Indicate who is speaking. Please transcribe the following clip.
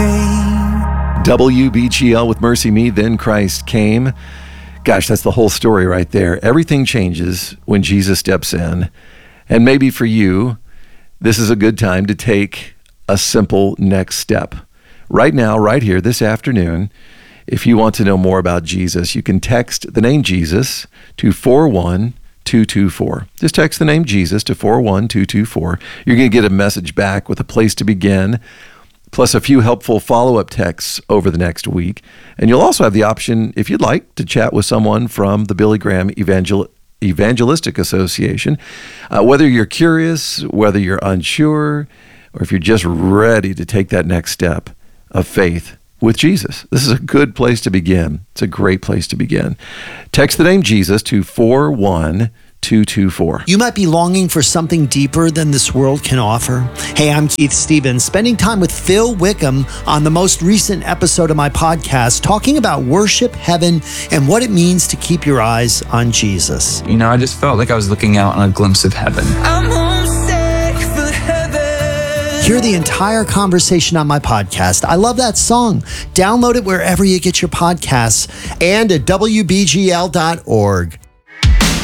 Speaker 1: came.
Speaker 2: WBGL with Mercy Me, Then Christ Came. Gosh, that's the whole story right there. Everything changes when Jesus steps in. And maybe for you, this is a good time to take a simple next step. Right now, right here, this afternoon, if you want to know more about Jesus, you can text the name Jesus to 41224. Just text the name Jesus to 41224. You're going to get a message back with a place to begin, plus a few helpful follow-up texts over the next week. And you'll also have the option, if you'd like, to chat with someone from the Billy Graham Evangelistic Association. Whether you're curious, whether you're unsure, or if you're just ready to take that next step of faith with Jesus, this is a good place to begin. It's a great place to begin. Text the name Jesus to 41224.
Speaker 3: You might be longing for something deeper than this world can offer. Hey, I'm Keith Stevens, spending time with Phil Wickham on the most recent episode of my podcast, talking about worship, heaven, and what it means to keep your eyes on Jesus.
Speaker 4: You know, I just felt like I was looking out on a glimpse of heaven.
Speaker 1: I'm homesick for heaven.
Speaker 3: Hear the entire conversation on my podcast. I love that song. Download it wherever you get your podcasts and at WBGL.org.